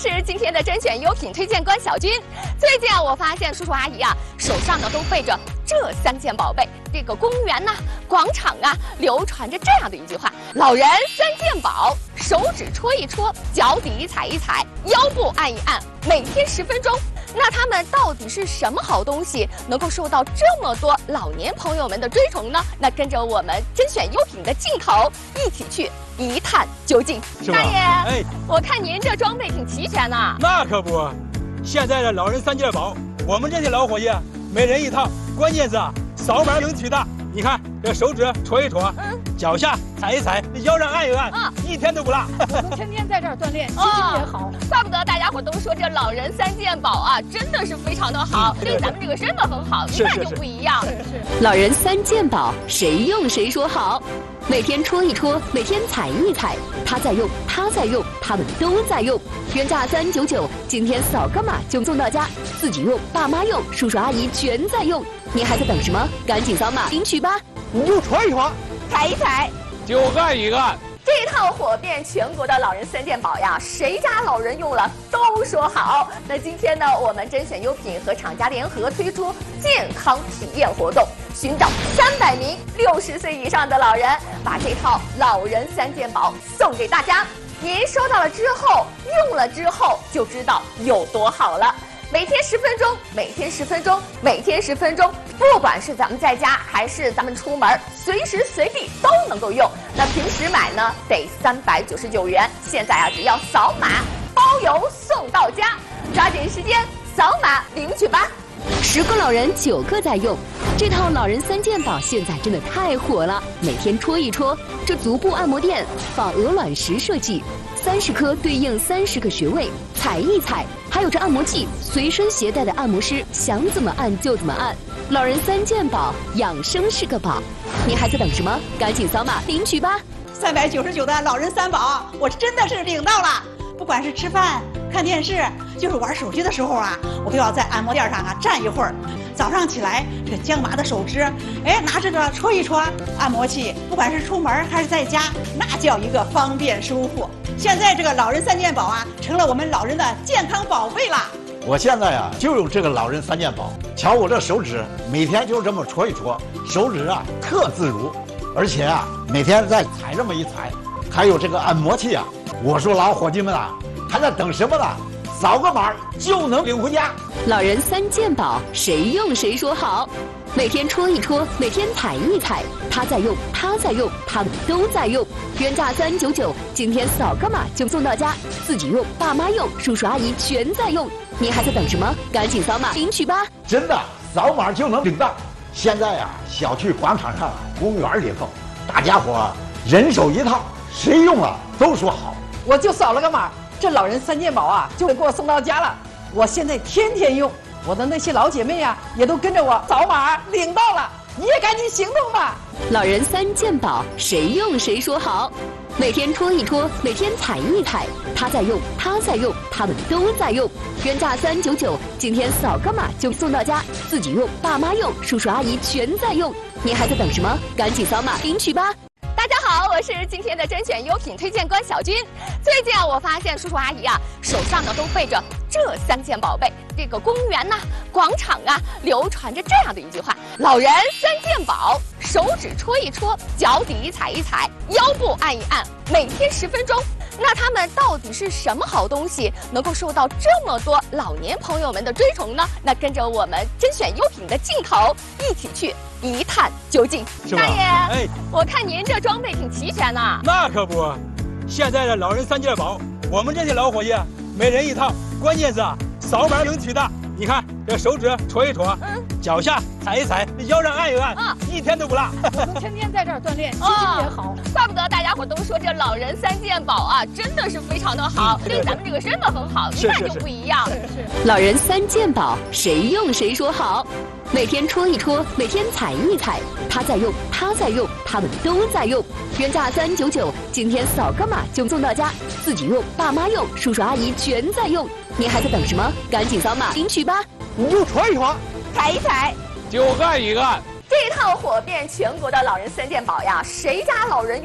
是今天的甄选优品推荐官小军。最近我发现叔叔阿姨手上都背着这3件宝贝。这个公园广场流传着这样的一句话：老人3件宝，手指戳一戳，脚底踩一踩，腰部按一按，每天10分钟。那它们到底是什么好东西，能够受到这么多老年朋友们的追崇呢？那跟着我们甄选优品的镜头一起去一探究竟。大爷，我看您这装备挺齐全呢。 那可不，现在的老人3件宝，我们这些老伙计每人一套，关键是扫码领取的。你看这手指戳一戳，脚下踩一踩，腰上按一按，一天都不落。 我都天天在这儿锻炼，心情也好。 怪不得大家伙都说这老人3件宝真的是非常的好，对咱们这个身子很好，一看就不一样。 老人3件宝，谁用谁说好。每天戳一戳，每天踩一踩，他在用，他在用，他们都在用。原价399，今天扫个码就送到家，自己用，爸妈用，叔叔阿姨全在用。你还在等什么？赶紧扫码领取吧！ 你就戳一戳， 踩一踩， 就按一按。 这套火遍全国的老人3件宝谁家老人用了都说好。那今天呢，我们甄选优品和厂家联合推出健康体验活动，寻找300名60岁以上的老人，把这套老人3件宝送给大家。您收到了之后，用了之后就知道有多好了。每天10分钟，每天10分钟，每天10分钟，不管是咱们在家还是咱们出门，随时随地都能够用。那平时买呢得399元，现在只要扫码包邮送到家，抓紧时间扫码领取吧。 10个老人9个在用，这套老人3件宝现在真的太火了。每天戳一戳，这足部按摩垫仿鹅卵石设计，30颗对应30个穴位，踩一踩。还有这按摩器，随身携带的按摩师想怎么按就怎么按。老人3件宝，养生是个宝。你还在等什么？赶紧扫码领取吧 ！399的老人3宝，我真的是领到了。不管是吃饭、看电视，就是玩手机的时候我都要在按摩垫上站一会儿。早上起来，这僵麻的手指，拿着这戳一戳按摩器，不管是出门还是在家，那叫一个方便舒服。现在这个老人3件宝成了我们老人的健康宝贝了。 我现在就用这个老人3件宝，瞧我这手指，每天就这么戳一戳，手指特自如，而且每天再踩这么一踩，还有这个按摩器我说老伙计们还在等什么呢？扫个码就能领回家。 老人3件宝，谁用谁说好。每天戳一戳，每天踩一踩，他在用，他在用，他们都在用。原价399，今天扫个码就送到家，自己用，爸妈用，叔叔阿姨全在用。你还在等什么？赶紧扫码领取吧！ 真的，扫码就能领到。现在小区广场上、公园里头，大家伙人手一套，谁用了都说好。 我就扫了个码，这老人3件宝就会给我送到家了。我现在天天用。我的那些老姐妹也都跟着我扫码领到了，你也赶紧行动吧！ 老人3件宝，谁用谁说好。每天戳一戳，每天踩一踩，他在用，他在用，他们都在用。原价399，今天扫个码就送到家，自己用，爸妈用，叔叔阿姨全在用。你还在等什么？赶紧扫码领取吧！ 大家好，我是今天的甄选优品推荐官小军。最近我发现叔叔阿姨手上都背着这3件宝贝。这个公园广场流传着这样的一句话：老人3件宝，手指戳一戳，脚底踩一踩，腰部按一按，每天10分钟。那它们到底是什么好东西，能够受到这么多老年朋友们的追崇呢？那跟着我们甄选优品的镜头一起去一探究竟。大爷，我看您这装备挺齐全呢。 那可不，现在的老人3件宝，我们这些老伙计每人一套，关键是扫码领取的。你看这手指戳一戳，脚下踩一踩，腰上按一按，一天都不落。 我都天天在这儿锻炼，心情也好。 怪不得大家伙都说这老人3件宝真的是非常的好，对咱们这个身子很好，一看就不一样。 老人3件宝，谁用谁说好。每天戳一戳，每天踩一踩，他在用，他在用，他们都在用。原价399，今天扫个码就送到家，自己用，爸妈用，叔叔阿姨全在用。你还在等什么？赶紧扫码领取吧！ 你就戳一戳， 踩一踩， 就按一按。 这套火遍全国的老人3件宝谁家老人